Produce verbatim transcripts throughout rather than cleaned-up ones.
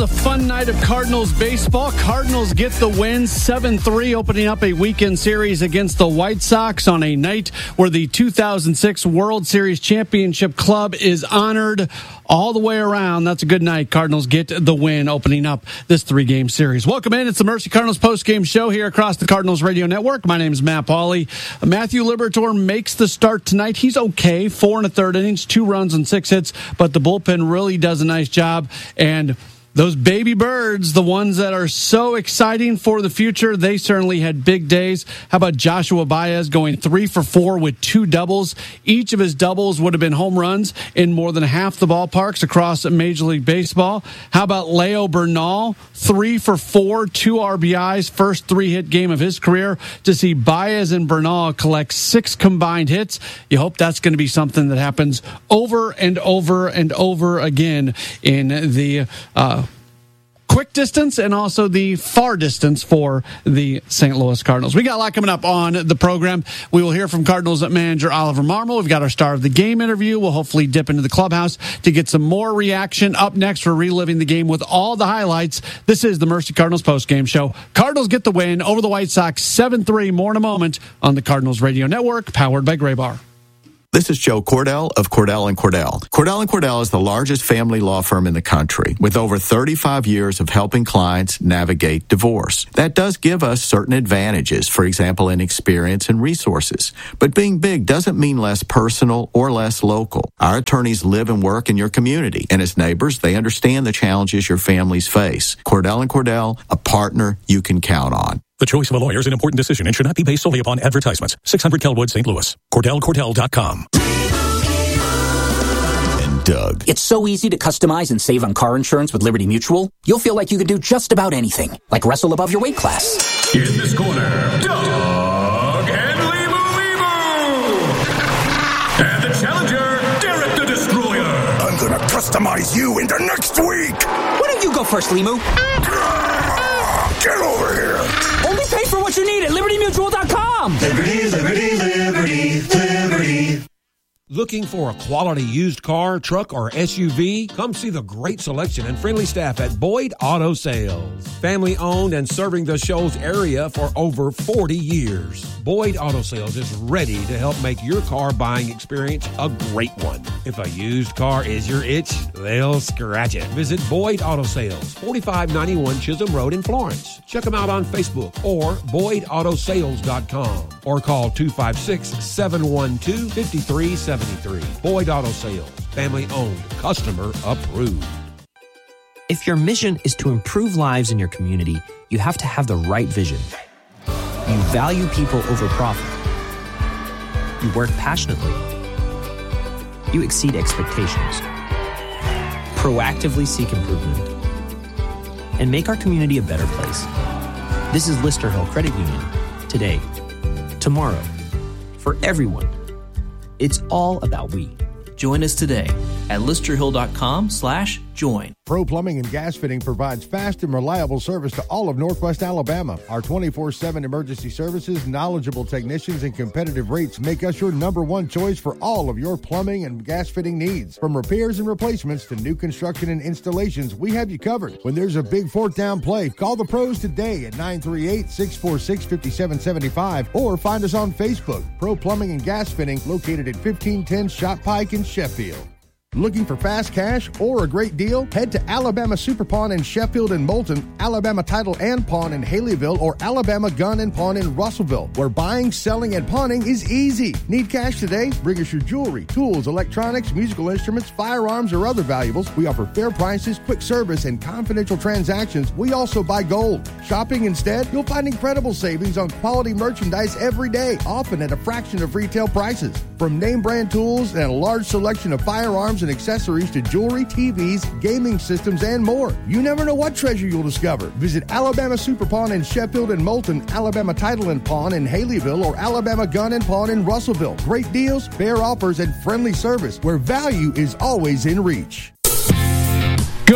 was a fun night of Cardinals baseball. Cardinals get the win, seven three, opening up a weekend series against the White Sox on a night where the two thousand six World Series Championship Club is honored all the way around. That's a good night. Cardinals get the win, opening up this three-game series. Welcome in. It's the Mercy Cardinals post-game show here across the Cardinals Radio Network. My name is Matt Pauley. Matthew Liberatore makes the start tonight. He's okay. Four and a third innings, two runs and six hits, but the bullpen really does a nice job. And those baby birds, the ones that are so exciting for the future, they certainly had big days. How about Joshua Baez going three for four with two doubles? Each of his doubles would have been home runs in more than half the ballparks across Major League Baseball. How about Leo Bernal? Three for four, two R B Is, first three-hit game of his career. To see Baez and Bernal collect six combined hits, you hope that's going to be something that happens over and over and over again in the uh, quick distance and also the far distance for the Saint Louis Cardinals. We got a lot coming up on the program. We will hear from Cardinals manager Oliver Marmol. We've got our star of the game interview. We'll hopefully dip into the clubhouse to get some more reaction. Up next, we're reliving the game with all the highlights. This is the Mercy Cardinals postgame show. Cardinals get the win over the White Sox, seven three. More in a moment on the Cardinals Radio Network, powered by Graybar. This is Joe Cordell of Cordell and Cordell. Cordell and Cordell is the largest family law firm in the country with over thirty-five years of helping clients navigate divorce. That does give us certain advantages, for example, in experience and resources. But being big doesn't mean less personal or less local. Our attorneys live and work in your community, and as neighbors, they understand the challenges your families face. Cordell and Cordell, a partner you can count on. The choice of a lawyer is an important decision and should not be based solely upon advertisements. six hundred Kelwood, Saint Louis. Cordell Cordell dot com. And Doug. It's so easy to customize and save on car insurance with Liberty Mutual. You'll feel like you can do just about anything, like wrestle above your weight class. In this corner, Doug and Limu Limu. And the challenger, Derek the Destroyer. I'm gonna customize you into next week. Why don't you go first, Limu? Get over here. Only pay for what you need at Liberty Mutual dot com. Liberty, Liberty, Liberty, Liberty. Looking for a quality used car, truck, or S U V? Come see the great selection and friendly staff at Boyd Auto Sales. Family owned and serving the Shoals area for over forty years. Boyd Auto Sales is ready to help make your car buying experience a great one. If a used car is your itch, they'll scratch it. Visit Boyd Auto Sales, forty-five ninety-one Chisholm Road in Florence. Check them out on Facebook or Boyd Auto Sales dot com or call two five six, seven one two, five three seven three. Boyd Auto Sales, family owned, customer approved. If your mission is to improve lives in your community, you have to have the right vision. You value people over profit. You work passionately. You exceed expectations. Proactively seek improvement. And make our community a better place. This is Lister Hill Credit Union. Today. Tomorrow. For everyone. It's all about we. Join us today at lister hill dot com slash join. Pro Plumbing and Gas Fitting provides fast and reliable service to all of Northwest Alabama. Our twenty-four seven emergency services, knowledgeable technicians, and competitive rates make us your number one choice for all of your plumbing and gas fitting needs. From repairs and replacements to new construction and installations, we have you covered. When there's a big fourth down play, call the pros today at nine three eight, six four six, five seven seven five or find us on Facebook. Pro Plumbing and Gas Fitting, located at fifteen ten Shot Pike in Sheffield. Looking for fast cash or a great deal? Head to Alabama Super Pawn in Sheffield and Moulton, Alabama Title and Pawn in Haleyville, or Alabama Gun and Pawn in Russellville, where buying, selling, and pawning is easy. Need cash today? Bring us your jewelry, tools, electronics, musical instruments, firearms, or other valuables. We offer fair prices, quick service, and confidential transactions. We also buy gold. Shopping instead? You'll find incredible savings on quality merchandise every day, often at a fraction of retail prices. From name brand tools and a large selection of firearms and accessories to jewelry, T Vs, gaming systems, and more. You never know what treasure you'll discover. Visit Alabama Super Pawn in Sheffield and Moulton, Alabama Title and Pawn in Haleyville, or Alabama Gun and Pawn in Russellville. Great deals, fair offers, and friendly service where value is always in reach. Good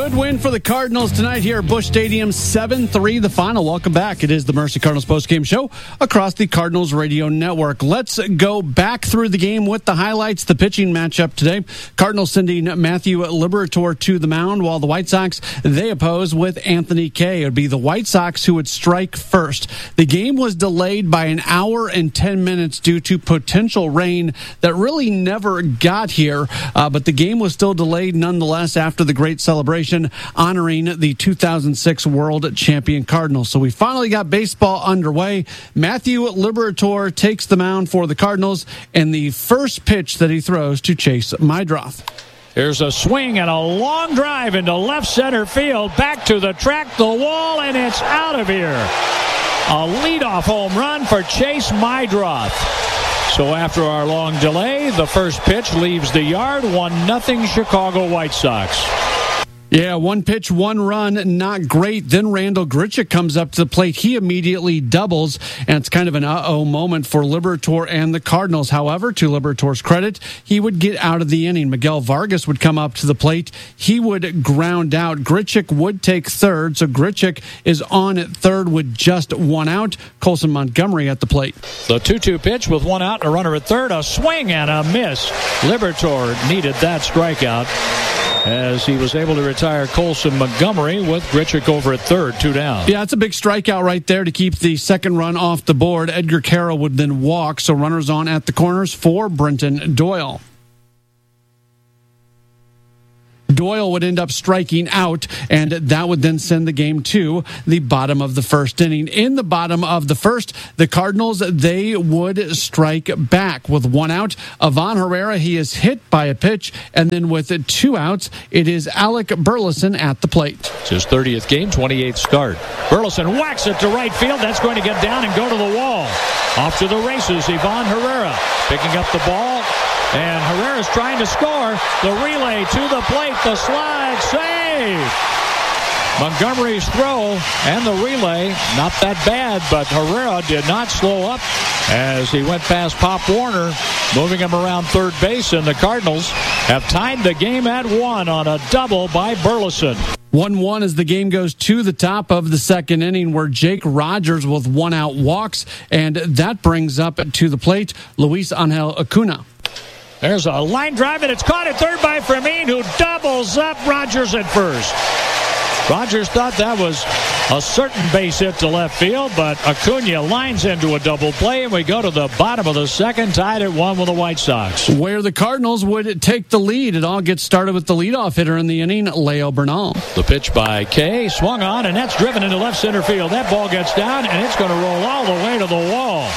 Good win for the Cardinals tonight here at Busch Stadium, seven three the final. Welcome back. It is the Mercy Cardinals postgame show across the Cardinals radio network. Let's go back through the game with the highlights. The pitching matchup today. Cardinals sending Matthew Liberatore to the mound, while the White Sox, they oppose with Anthony Kay. It would be the White Sox who would strike first. The game was delayed by an hour and ten minutes due to potential rain that really never got here, uh, but the game was still delayed nonetheless after the great celebration honoring the two thousand six World Champion Cardinals. So we finally got baseball underway. Matthew Liberatore takes the mound for the Cardinals, and the first pitch that he throws to Chase Meidroth. Here's a swing and a long drive into left center field. Back to the track, the wall, and it's out of here. A leadoff home run for Chase Meidroth. So after our long delay, the first pitch leaves the yard. one nothing Chicago White Sox. Yeah, one pitch, one run, not great. Then Randal Grichuk comes up to the plate. He immediately doubles, and it's kind of an uh-oh moment for Liberatore and the Cardinals. However, to Liberatore's credit, he would get out of the inning. Miguel Vargas would come up to the plate. He would ground out. Grichuk would take third, so Grichuk is on at third with just one out. Colson Montgomery at the plate. The two two pitch with one out and a runner at third. A swing and a miss. Liberatore needed that strikeout as he was able to retire Colson Montgomery with Grichuk over at third, two down. Yeah, it's a big strikeout right there to keep the second run off the board. Edgar Carroll would then walk, so runners on at the corners for Brenton Doyle. Doyle would end up striking out, and that would then send the game to the bottom of the first inning. In the bottom of the first, the Cardinals, they would strike back with one out. Ivan Herrera, he is hit by a pitch, and then with two outs, it is Alec Burleson at the plate. It's his thirtieth game, twenty-eighth start. Burleson whacks it to right field. That's going to get down and go to the wall. Off to the races, Ivan Herrera picking up the ball. And Herrera's trying to score. The relay to the plate. The slide. Save. Montgomery's throw and the relay, not that bad, but Herrera did not slow up as he went past Pop Warner, moving him around third base, and the Cardinals have tied the game at one on a double by Burleson. one one as the game goes to the top of the second inning, where Jake Rogers with one out walks, and that brings up to the plate Luis Angel Acuna. There's a line drive, and it's caught at third by Fermin, who doubles up Rogers at first. Rogers thought that was a certain base hit to left field, but Acuna lines into a double play, and we go to the bottom of the second, tied at one with the White Sox. Where the Cardinals would take the lead. It all gets started with the leadoff hitter in the inning, Leo Bernal. The pitch by Kay, swung on, and that's driven into left center field. That ball gets down, and it's going to roll all the way to the wall.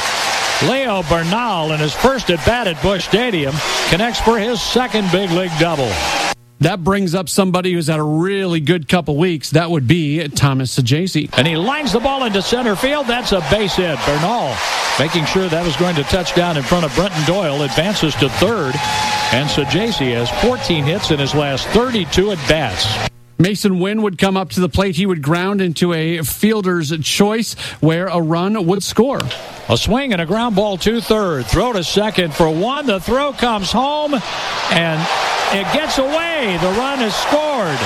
Leo Bernal, in his first at-bat at Busch Stadium, connects for his second big league double. That brings up somebody who's had a really good couple weeks. That would be Thomas Saggese. And he lines the ball into center field. That's a base hit. Bernal making sure that was going to touch down in front of Brenton Doyle. Advances to third. And Saggese has fourteen hits in his last thirty-two at-bats. Mason Wynn would come up to the plate. He would ground into a fielder's choice where a run would score. A swing and a ground ball to third. Throw to second for one. The throw comes home, and it gets away. The run is scored.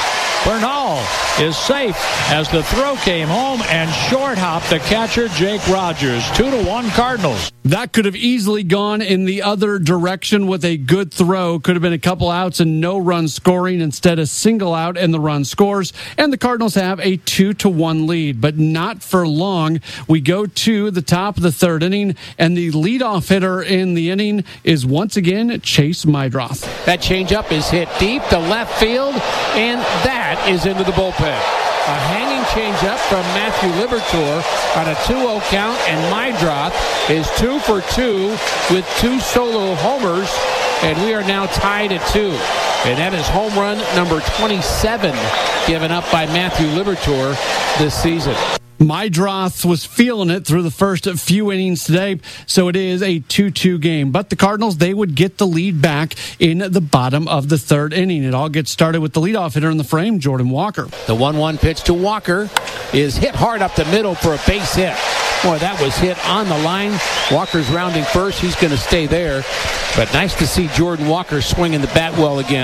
Bernal is safe as the throw came home and short hopped the catcher Jake Rogers. Two to one Cardinals. That could have easily gone in the other direction with a good throw. Could have been a couple outs and no run scoring. Instead, a single out and the run scores. And the Cardinals have a two to one lead, but not for long. We go to the top of the third inning, and the leadoff hitter in the inning is once again Chase Meidroth. That changeup is hit deep to left field, and that is into the bullpen. A hanging changeup from Matthew Liberatore on a two oh count, and Meidroth is two for two with two solo homers, and we are now tied at two. And that is home run number twenty-seven given up by Matthew Liberatore this season. Meidroth was feeling it through the first few innings today, so it is a two two game. But the Cardinals, they would get the lead back in the bottom of the third inning. It all gets started with the leadoff hitter in the frame, Jordan Walker. The one one pitch to Walker is hit hard up the middle for a base hit. Boy, that was hit on the line. Walker's rounding first. He's going to stay there. But nice to see Jordan Walker swinging the bat well again.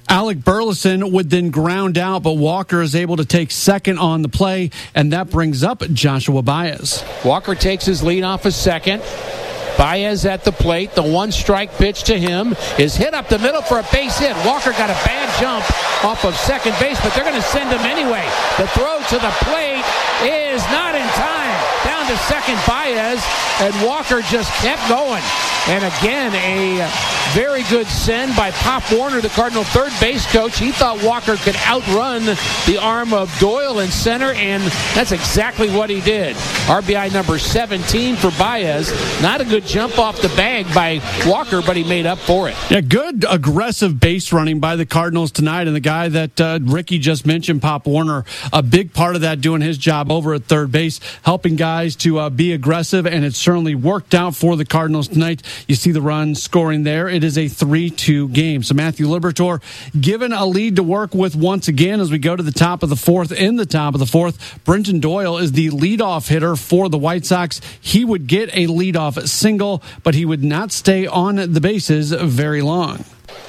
Alec Burleson would then ground out, but Walker is able to take second on the play, and that brings up Joshua Baez. Walker takes his lead off a second. Baez at the plate. The one-strike pitch to him is hit up the middle for a base hit. Walker got a bad jump off of second base, but they're going to send him anyway. The throw to the plate is not in time. Down to second, Baez, and Walker just kept going. And again, a very good send by Pop Warner, the Cardinal third base coach. He thought Walker could outrun the arm of Doyle in center, and that's exactly what he did. R B I number seventeen for Baez. Not a good jump off the bag by Walker, but he made up for it. Yeah, good aggressive base running by the Cardinals tonight, and the guy that uh, Ricky just mentioned, Pop Warner, a big part of that, doing his job over at third base, helping guys to uh, be aggressive, and it certainly worked out for the Cardinals tonight. You see the run scoring there. It is a three two game. So Matthew Liberatore given a lead to work with once again as we go to the top of the fourth. In the top of the fourth, Brenton Doyle is the leadoff hitter for the White Sox. He would get a leadoff single, but he would not stay on the bases very long.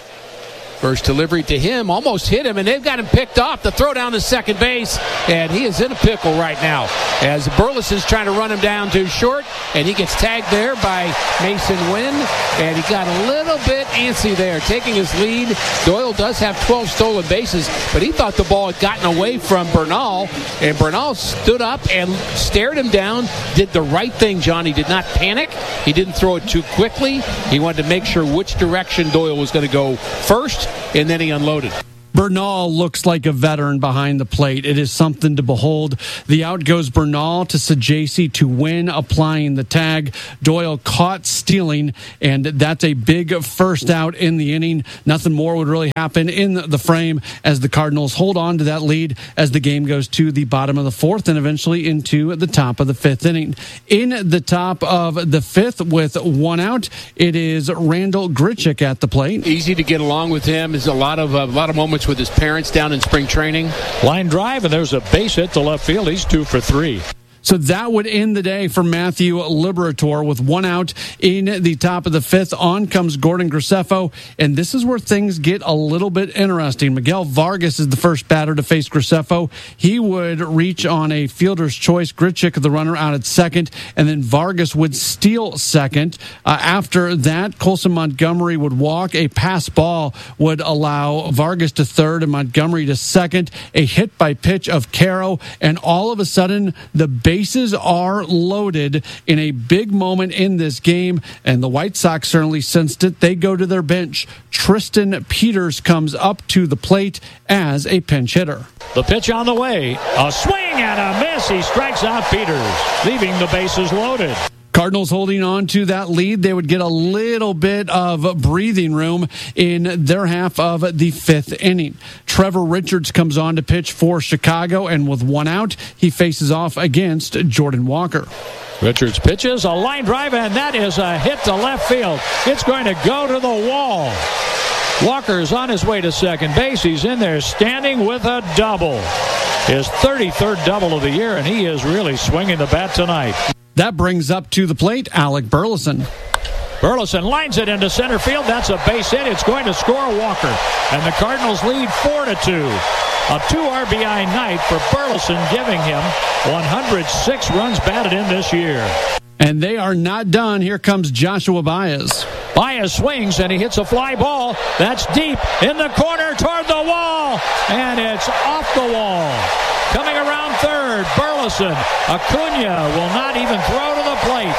First delivery to him, almost hit him, and they've got him picked off. The throw down to second base, and he is in a pickle right now as Burleson's trying to run him down too short, and he gets tagged there by Mason Wynn, and he got a little bit antsy there, taking his lead. Doyle does have twelve stolen bases, but he thought the ball had gotten away from Bernal, and Bernal stood up and stared him down, did the right thing, John. He did not panic. He didn't throw it too quickly. He wanted to make sure which direction Doyle was going to go first, and then he unloaded. Bernal looks like a veteran behind the plate. It is something to behold. The out goes Bernal to Sajaci to Win, applying the tag. Doyle caught stealing, and that's a big first out in the inning. Nothing more would really happen in the frame as the Cardinals hold on to that lead as the game goes to the bottom of the fourth and eventually into the top of the fifth inning. In the top of the fifth with one out, it is Randall Grichuk at the plate. Easy to get along with him. There's a lot of, a lot of moments with his parents down in spring training. Line drive, and there's a base hit to left field. He's two for three. So that would end the day for Matthew Liberatore with one out in the top of the fifth. On comes Gordon Graceffo, and this is where things get a little bit interesting. Miguel Vargas is the first batter to face Graceffo. He would reach on a fielder's choice. Grichuk, the runner, out at second, and then Vargas would steal second. Uh, after that, Colson Montgomery would walk. A pass ball would allow Vargas to third and Montgomery to second. A hit by pitch of Caro, and all of a sudden, the bases are loaded in a big moment in this game, and the White Sox certainly sensed it. They go to their bench. Tristan Peters comes up to the plate as a pinch hitter. The pitch on the way. A swing and a miss. He strikes out Peters, leaving the bases loaded. Cardinals holding on to that lead. They would get a little bit of breathing room in their half of the fifth inning. Trevor Richards comes on to pitch for Chicago, and with one out, he faces off against Jordan Walker. Richards pitches a line drive, and that is a hit to left field. It's going to go to the wall. Walker's on his way to second base. He's in there standing with a double. His thirty-third double of the year, and he is really swinging the bat tonight. That brings up to the plate Alec Burleson. Burleson lines it into center field. That's a base hit. It's going to score Walker. And the Cardinals lead four to two. A two R B I night for Burleson, giving him one hundred six runs batted in this year. And they are not done. Here comes Joshua Baez. Baez swings, and he hits a fly ball. That's deep in the corner toward the wall. And it's off the wall. Coming around third, Burleson. Acuna will not even throw to the plate.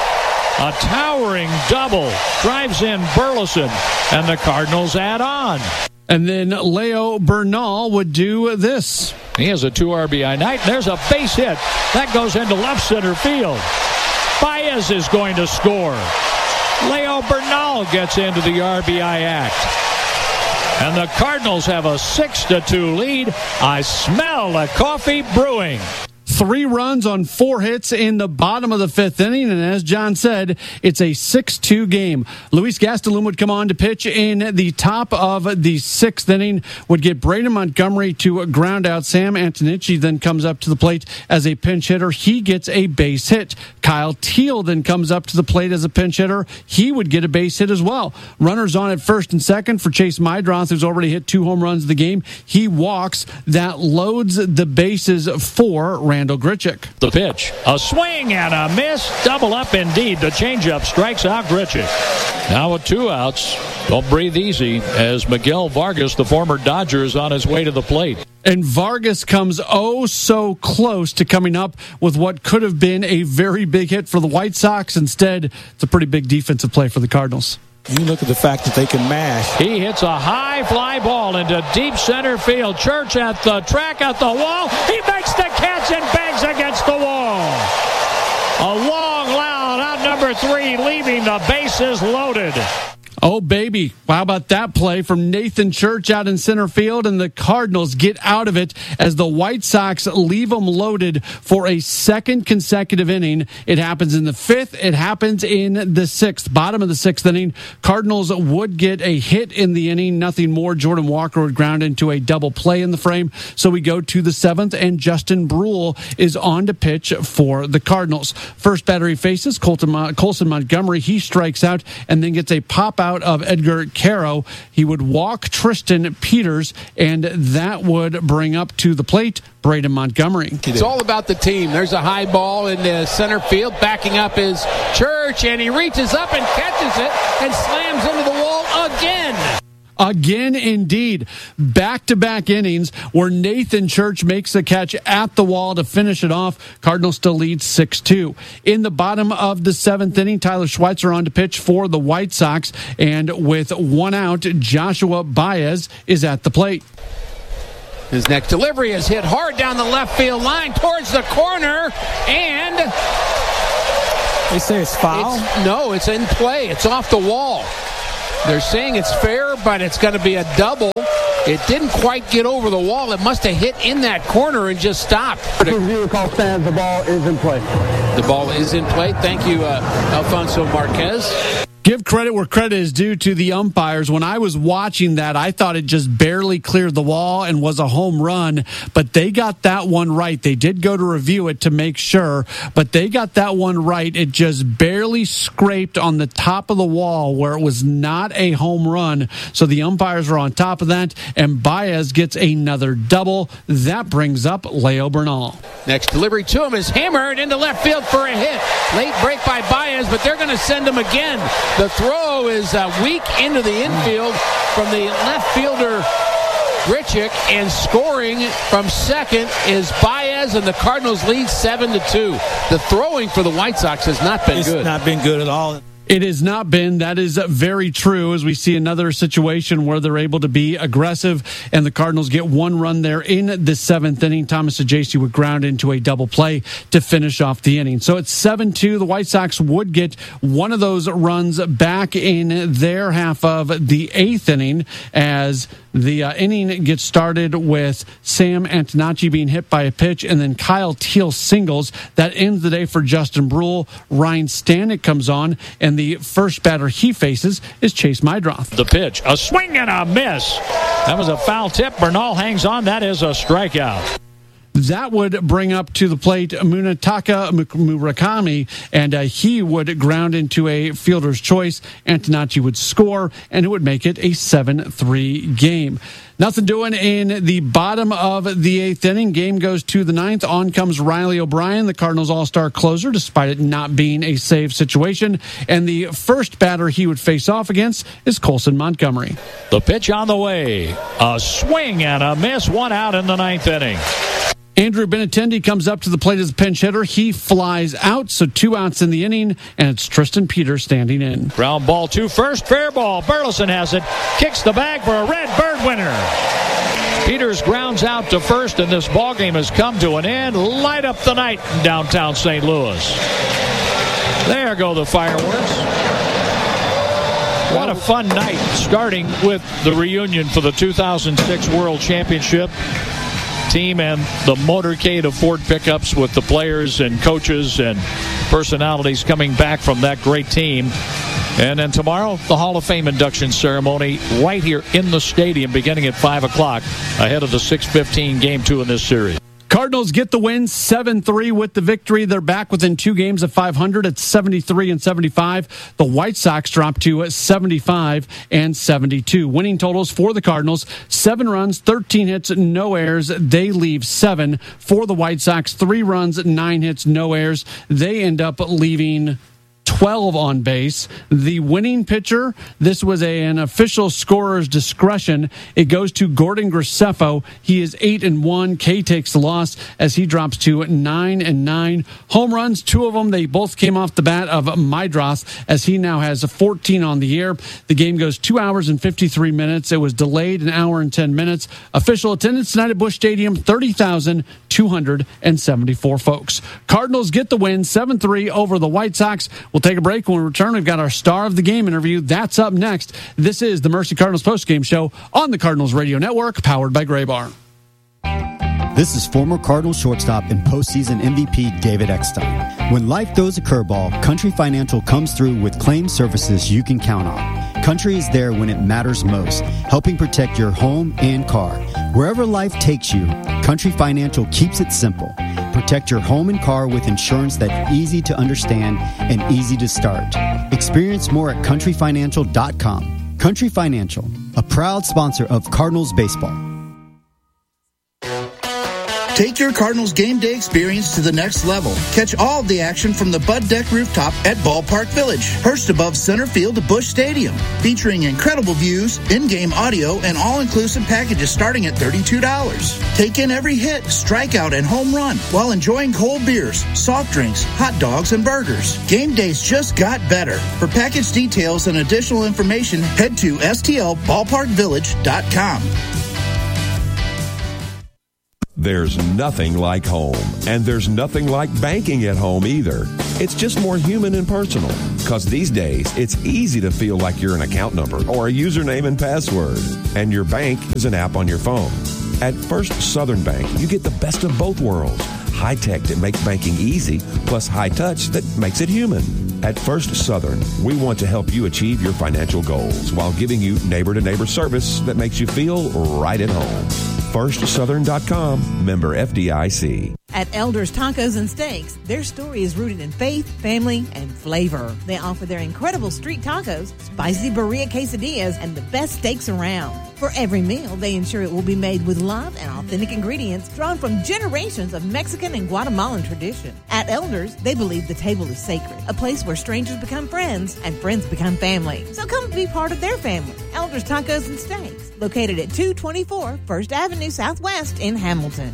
A towering double drives in Burleson, and the Cardinals add on. And then Leo Bernal would do this. He has a two R B I night. There's a base hit. That goes into left center field. Baez is going to score. Leo Bernal gets into the R B I act. And the Cardinals have a six to two lead. I smell the coffee brewing. three runs on four hits in the bottom of the fifth inning, and as John said, it's a six two game. Luis Gastelum would come on to pitch in the top of the sixth inning, would get Braden Montgomery to ground out. Sam Antonucci then comes up to the plate as a pinch hitter. He gets a base hit. Kyle Teal then comes up to the plate as a pinch hitter. He would get a base hit as well. Runners on at first and second for Chase Mydroth, who's already hit two home runs in the game. He walks. That loads the bases for Randal Grichuk. The pitch, a swing and a miss. Double up indeed. The changeup strikes out Grichuk. Now with two outs, don't breathe easy as Miguel Vargas, the former Dodger, is on his way to the plate. And Vargas comes oh so close to coming up with what could have been a very big hit for the White Sox. Instead, it's a pretty big defensive play for the Cardinals. You look at the fact that they can mash. He hits a high fly ball into deep center field. Church at the track, at the wall. He makes the catch and bangs against the wall. A long, loud out number three, leaving the bases loaded. Oh, baby. How about that play from Nathan Church out in center field, and the Cardinals get out of it as the White Sox leave them loaded for a second consecutive inning. It happens in the fifth. It happens in the sixth. Bottom of the sixth inning, Cardinals would get a hit in the inning. Nothing more. Jordan Walker would ground into a double play in the frame. So we go to the seventh, and Justin Brule is on to pitch for the Cardinals. First batter he faces, Colton, Colson Montgomery. He strikes out and then gets a pop-out of Edgar Caro. He would walk Tristan Peters, and that would bring up to the plate Braden Montgomery. It's all about the team. There's a high ball in the center field. Backing up is Church, and he reaches up and catches it and slams into the wall again. Again, indeed. Back-to-back innings where Nathan Church makes the catch at the wall to finish it off. Cardinals still lead six two. In the bottom of the seventh inning, Tyler Schweitzer on to pitch for the White Sox. And with one out, Joshua Baez is at the plate. His next delivery is hit hard down the left field line towards the corner. And they say it's foul? It's, no, it's in play. It's off the wall. They're saying it's fair, but it's going to be a double. It didn't quite get over the wall. It must have hit in that corner and just stopped. Review call stands. The ball is in play. The ball is in play. Thank you, uh, Alfonso Marquez. Give credit where credit is due to the umpires. When I was watching that, I thought it just barely cleared the wall and was a home run, but they got that one right. They did go to review it to make sure, but they got that one right. It just barely scraped on the top of the wall where it was not a home run. So the umpires are on top of that, and Baez gets another double. That brings up Leo Bernal. Next delivery to him is hammered into left field for a hit. Late break by Baez, but they're going to send him again. The throw is uh, weak into the infield from the left fielder Grichuk, and scoring from second is Baez, and the Cardinals lead seven to two. The throwing for the White Sox has not been it's good. It's not been good at all. It has not been. That is very true, as we see another situation where they're able to be aggressive, and the Cardinals get one run there in the seventh inning. Thomas Ajayci would ground into a double play to finish off the inning. So it's seven two. The White Sox would get one of those runs back in their half of the eighth inning as the uh, inning gets started with Sam Antonucci being hit by a pitch, and then Kyle Teal singles. That ends the day for Justin Brule. Ryan Stanek comes on, and the first batter he faces is Chase Mydroth. The pitch, a swing and a miss. That was a foul tip. Bernal hangs on. That is a strikeout. That would bring up to the plate Munetaka Murakami, and uh, he would ground into a fielder's choice. Antonucci would score, and it would make it a seven three game. Nothing doing in the bottom of the eighth inning. Game goes to the ninth. On comes Riley O'Brien, the Cardinals all-star closer, despite it not being a save situation. And the first batter he would face off against is Colson Montgomery. The pitch on the way. A swing and a miss. One out in the ninth inning. Andrew Benintendi comes up to the plate as a pinch hitter. He flies out, so two outs in the inning, and it's Tristan Peters standing in. Ground ball to first, fair ball. Burleson has it, kicks the bag for a red bird winner. Peters grounds out to first, and this ball game has come to an end. Light up the night in downtown Saint Louis. There go the fireworks. What a fun night, starting with the reunion for the two thousand six World Championship. team and the motorcade of Ford pickups with the players and coaches and personalities coming back from that great team. And then tomorrow, the Hall of Fame induction ceremony right here in the stadium beginning at five o'clock ahead of the six fifteen game two in this series. Cardinals get the win seven three with the victory. They're back within two games of five hundred at seventy-three and seventy-five. The White Sox dropped to seventy-five and seventy-two. Winning totals for the Cardinals, seven runs, thirteen hits, no errors. They leave seven. For the White Sox, three runs, nine hits, no errors. They end up leaving twelve on base. The winning pitcher, this was a, an official scorer's discretion. It goes to Gordon Graceffo. He is eight and one. K takes the loss as he drops to nine and nine. Home runs, two of them, they both came off the bat of Mydroth as he now has fourteen on the year. The game goes two hours and fifty-three minutes. It was delayed an hour and ten minutes. Official attendance tonight at Busch Stadium, thirty thousand two hundred seventy-four folks. Cardinals get the win seven three over the White Sox. We'll take a break. When we return, we've got our Star of the Game interview. That's up next. This is the Mercy Cardinals postgame show on the Cardinals Radio Network, powered by Gray Bar. This is former Cardinals shortstop and postseason M V P David Eckstein. When life throws a curveball, Country Financial comes through with claim services you can count on. Country is there when it matters most, helping protect your home and car. Wherever life takes you, Country Financial keeps it simple. Protect your home and car with insurance that's easy to understand and easy to start. Experience more at country financial dot com. Country Financial, a proud sponsor of Cardinals baseball. Take your Cardinals game day experience to the next level. Catch all of the action from the Bud Deck rooftop at Ballpark Village, perched above center field at Busch Stadium, featuring incredible views, in-game audio, and all-inclusive packages starting at thirty-two dollars. Take in every hit, strikeout, and home run while enjoying cold beers, soft drinks, hot dogs, and burgers. Game days just got better. For package details and additional information, head to S T L ballpark village dot com. There's nothing like home, and there's nothing like banking at home either. It's just more human and personal, because these days, it's easy to feel like you're an account number or a username and password, and your bank is an app on your phone. At First Southern Bank, you get the best of both worlds. High tech that makes banking easy, plus high touch that makes it human. At First Southern, we want to help you achieve your financial goals while giving you neighbor-to-neighbor service that makes you feel right at home. first southern dot com, member F D I C. At Elders Tacos and Steaks, their story is rooted in faith, family, and flavor. They offer their incredible street tacos, spicy burrito quesadillas, and the best steaks around. For every meal, they ensure it will be made with love and authentic ingredients drawn from generations of Mexican and Guatemalan tradition. At Elders, they believe the table is sacred, a place where strangers become friends and friends become family. So come be part of their family. Elders Tacos and Steaks, located at two twenty-four First Avenue Southwest in Hamilton.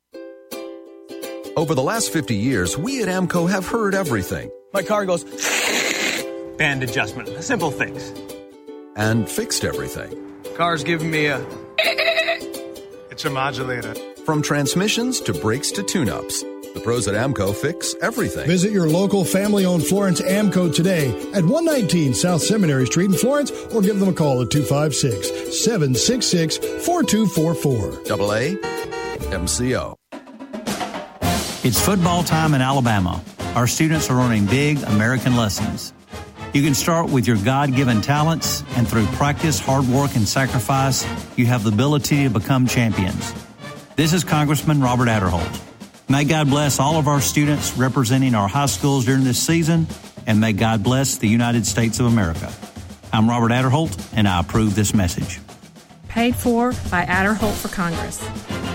Over the last fifty years, we at AMCO have heard everything. My car goes band adjustment, a simple fix. And fixed everything. Car's giving me a it's a modulator. From transmissions to brakes to tune-ups, the pros at AMCO fix everything. Visit your local family-owned Florence AMCO today at one nineteen South Seminary Street in Florence, or give them a call at two five six, seven six six, four two four four. Double A M C O. It's football time in Alabama. Our students are learning big American lessons. You can start with your God-given talents, and through practice, hard work, and sacrifice, you have the ability to become champions. This is Congressman Robert Adderholt. May God bless all of our students representing our high schools during this season, and may God bless the United States of America. I'm Robert Adderholt, and I approve this message. Paid for by Adderholt for Congress.